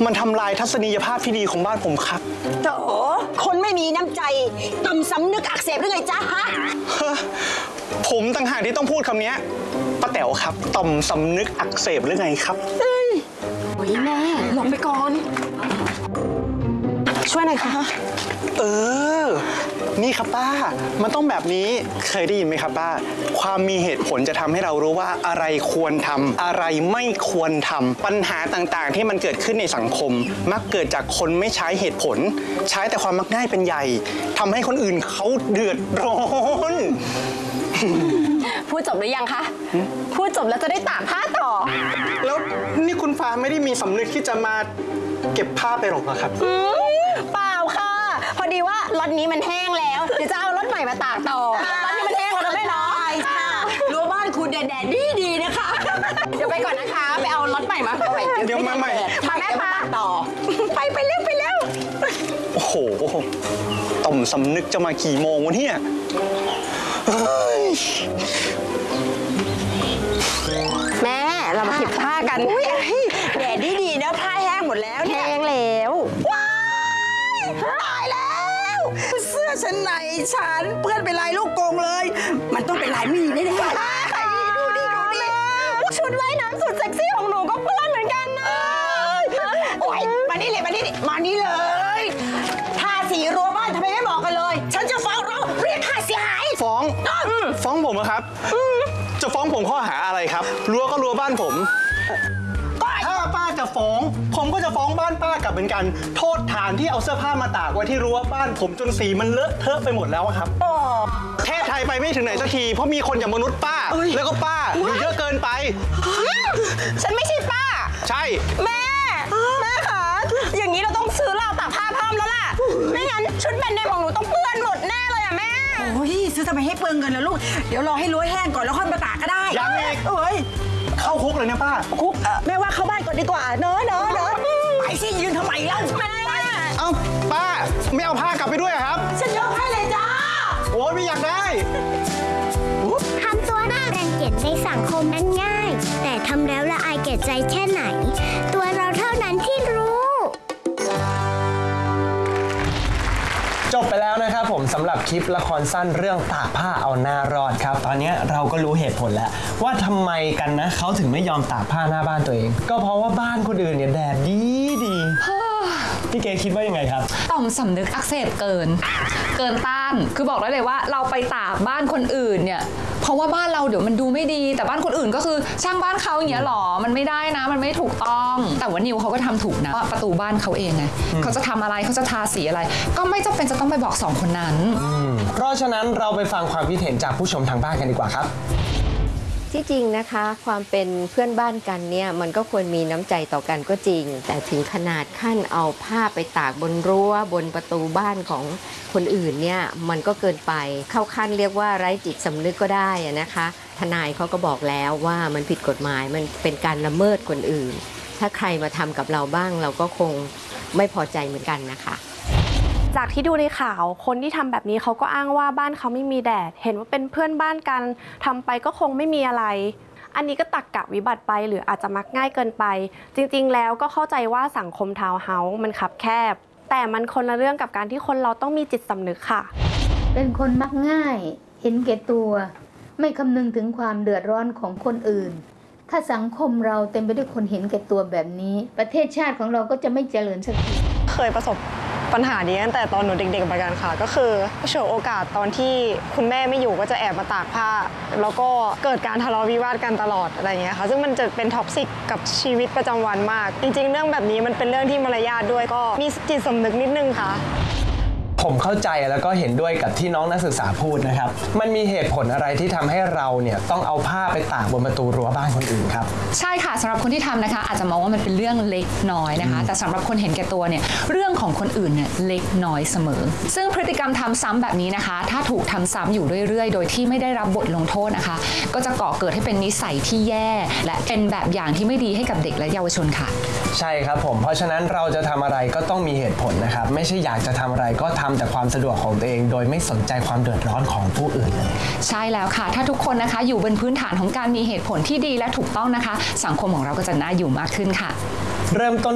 มันทำลายทัศนียภาพที่ดีของบ้านผมครับโถคนไม่มีน้ำใจต่ำสำนึกอักเสบหรือไงจ๊ะฮะผมต่างหากที่ต้องพูดคำนี้ป้าแต๋วครับต่อมสำนึกอักเสบหรือไงครับโอ้ยแม่ลงไปก่อนช่วยหน่อยค่ะนี่ครับป้ามันต้องแบบนี้เคยได้ยินไหมครับป้าความมีเหตุผลจะทำให้เรารู้ว่าอะไรควรทำอะไรไม่ควรทำปัญหาต่างๆที่มันเกิดขึ้นในสังคมมักเกิดจากคนไม่ใช้เหตุผลใช้แต่ความมักง่ายเป็นใหญ่ทำให้คนอื่นเขาเดือดร้อนพูดจบหรือยังคะพูดจบแล้วจะได้ตากผ้าต่อแล้วนี่คุณฟ้าไม่ได้มีสำนึกที่จะมาเก็บผ้าไปหรอกครับเปล่าค่ะพอดีว่ารถนี้มันแห้งแล้วเดี๋ยวจะเอารถใหม่มาตากต่อรถนี้มันแห้งแล้วนะแม่เนาะใช่ค่ะรั้วบ้านคุณแดดดีนะคะเดี๋ยวไปก่อนนะคะไปเอารถใหม่มาเดี๋ยวมาใหม่มาแม่มาต่อไปเร็วโอ้โหต่อมสำนึกจะมากี่โมงวะเนี่ยแม่เรามาเก็บผ้ากันแดดดีนะผ้าแห้งหมดแล้วเนี่ยแห้งแล้วว้ายตายแล้วเสื้อชั้นในฉันเปื้อนเป็นลายลูกกงเลยมันต้องเป็นลายมีแน่ๆดูดิชุดว่ายน้ำสุดเซ็กซี่ของหนูก็เปื้อนเหมือนกันนะโอ้ยมานี่เลยทาสีรั้วบ้านทำไมไม่บอกกันเลยฉันจะฟ้องร้องเรียกค่าเสียหายฟ้องผมเหรอครับจะฟ้องผมข้อหาอะไรครับรั้วก็รั้วบ้านผมถ้าป้าจะฟ้องผมก็จะฟ้องบ้านป้ากลับเหมือนกันโทษฐานที่เอาเสื้อผ้ามาตากไว้ที่รั้วบ้านผมจนสีมันเลอะเทอะไปหมดแล้วครับเทศไทยไปไม่ถึงไหนสักทีเพราะมีคนอย่างมนุษย์ป้าแล้วก็ป้าอยู่เยอะเกินไปฉันไม่ใช่ป้าใช่แม่คะอย่างนี้เราต้องซื้อราวตากผ้าเพิ่มแล้วล่ะไม่งั้นชุดแบรนด์เนมของหนูต้องเปื้อนหมดแน่เลยอะแม่โอ้ยซื้อทำไมให้เปลืองเงินล่ะลูกเดี๋ยวรอให้รั้วแห้งก่อนแล้วค่อยมาตากก็ได้ยังอีกเข้าคุกเลยเนี่ยป้าคุกแม่ว่าเข้าบ้านก่อนดีกว่าเนอะไปสิยืนทำไมล่ะแม่เอ้าป้าไม่เอาผ้ากลับไปด้วยครับฉันยกให้เลยจ้าโอ้ยไม่อยากได้ทำตัวน่ารังเกียจในสังคมนั้นง่ายแต่ทำแล้วละอายแก่ใจแค่ไหนตัวเราเท่านั้นที่รู้จบไปแล้วนะครับผมสำหรับคลิปละครสั้นเรื่องตากผ้าเอาหน้ารอดครับตอนนี้เราก็รู้เหตุผลแล้วว่าทำไมกันนะเขาถึงไม่ยอมตากผ้าหน้าบ้านตัวเองก็เพราะว่าบ้านคนอื่นเนี่ยแดดดีพี่เก๋คิดว่ายังไงครับต่อมสำนึกอักเสบเกินต้านคือบอกได้เลยว่าเราไปตากบ้านคนอื่นเนี่ยเพราะว่าบ้านเราเดี๋ยวมันดูไม่ดีแต่บ้านคนอื่นก็คือช่างบ้านเขาอย่างเงี้ยหรอมันไม่ได้นะมันไม่ถูกต้องแต่ว่านิวเขาก็ทำถูกนะว่าประตูบ้านเขาเองไงเขาจะทำอะไรเขาจะทาสีอะไรก็ไม่จำเป็นจะต้องไปบอก2คนนั้นเพราะฉะนั้นเราไปฟังความคิดเห็นจากผู้ชมทางบ้านกันดีกว่าครับที่จริงนะคะความเป็นเพื่อนบ้านกันเนี่ยมันก็ควรมีน้ำใจต่อกันก็จริงแต่ถึงขนาดขั้นเอาผ้าไปตากบนรั้วบนประตูบ้านของคนอื่นเนี่ยมันก็เกินไปเข้าขั้นเรียกว่าไร้จิตสำนึกก็ได้นะคะทนายเขาก็บอกแล้วว่ามันผิดกฎหมายมันเป็นการละเมิดคนอื่นถ้าใครมาทำกับเราบ้างเราก็คงไม่พอใจเหมือนกันนะคะจากที่ดูในข่าวคนที่ทำแบบนี้เขาก็อ้างว่าบ้านเขาไม่มีแดดเห็นว่าเป็นเพื่อนบ้านกันทำไปก็คงไม่มีอะไรอันนี้ก็ตักกะวิบัติไปหรืออาจจะมักง่ายเกินไปจริงๆแล้วก็เข้าใจว่าสังคมทาวน์เฮาส์มันคับแคบแต่มันคนละเรื่องกับการที่คนเราต้องมีจิตสำนึกค่ะเป็นคนมักง่ายเห็นแก่ตัวไม่คำนึงถึงความเดือดร้อนของคนอื่นถ้าสังคมเราเต็มไปด้วยคนเห็นแก่ตัวแบบนี้ประเทศชาติของเราก็จะไม่เจริญสักทีเคยประสบปัญหานี้ตั้งแต่ตอนหนูเด็กๆเหมือนกันค่ะก็คือฉวยโอกาสตอนที่คุณแม่ไม่อยู่ก็จะแอบมาตากผ้าแล้วก็เกิดการทะเลาะวิวาทกันตลอดอะไรเงี้ยค่ะซึ่งมันจะเป็นท็อกซิกกับชีวิตประจำวันมากจริงๆเรื่องแบบนี้มันเป็นเรื่องที่มารยาทด้วยก็มีจิตสำนึกนิดนึงค่ะผมเข้าใจแล้วก็เห็นด้วยกับที่น้องนักศึกษาพูดนะครับมันมีเหตุผลอะไรที่ทำให้เราเนี่ยต้องเอาผ้าไปตากบนประตูรั้วบ้านคนอื่นครับใช่ค่ะสำหรับคนที่ทำนะคะอาจจะมองว่ามันเป็นเรื่องเล็กน้อยนะคะแต่สำหรับคนเห็นแก่ตัวเนี่ยเรื่องของคนอื่นเนี่ยเล็กน้อยเสมอซึ่งพฤติกรรมทำซ้ำแบบนี้นะคะถ้าถูกทำซ้ำอยู่เรื่อยๆโดยที่ไม่ได้รับบทลงโทษนะคะก็จะก่อเกิดให้เป็นนิสัยที่แย่และเป็นแบบอย่างที่ไม่ดีให้กับเด็กและเยาวชนค่ะใช่ครับผมเพราะฉะนั้นเราจะทำอะไรก็ต้องมีเหตุผลนะครับไม่ใช่อยากจะทำอะไรก็ทำแต่ความสะดวกของตัวเองโดยไม่สนใจความเดือดร้อนของผู้อื่นเลยใช่แล้วค่ะถ้าทุกคนนะคะอยู่บนพื้นฐานของการมีเหตุผลที่ดีและถูกต้องนะคะสังคมของเราก็จะน่าอยู่มากขึ้นค่ะเริ่มต้น